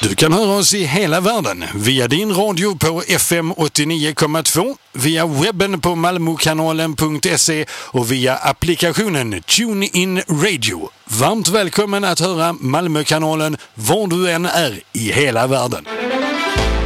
Du kan höra oss i hela världen via din radio på FM 89,2, via webben på malmokanalen.se och via applikationen TuneIn Radio. Varmt välkommen att höra Malmökanalen var du än är i hela världen.